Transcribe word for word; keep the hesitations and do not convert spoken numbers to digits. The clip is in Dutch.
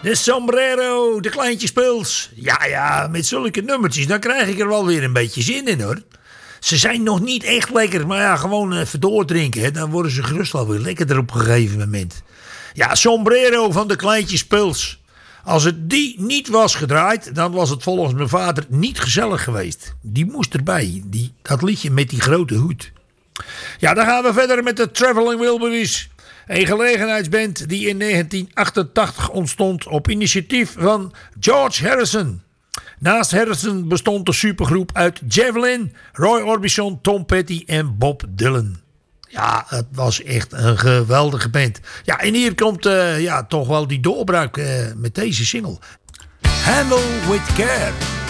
De Sombrero, de Kleintjes Pils. Ja, ja, met zulke nummertjes, dan krijg ik er wel weer een beetje zin in, hoor. Ze zijn nog niet echt lekker, maar ja, gewoon even doordrinken. Hè. Dan worden ze gerust wel weer lekkerder op een gegeven moment. Ja, Sombrero van de Kleintjes Pils. Als het die niet was gedraaid, dan was het volgens mijn vader niet gezellig geweest. Die moest erbij, die, dat liedje met die grote hoed. Ja, dan gaan we verder met de Traveling Wilburys. Een gelegenheidsband die in negentien achtentachtig ontstond op initiatief van George Harrison. Naast Harrison bestond de supergroep uit Javelin, Roy Orbison, Tom Petty en Bob Dylan. Ja, het was echt een geweldige band. Ja, en hier komt uh, ja, toch wel die doorbraak uh, met deze single. Handle with Care.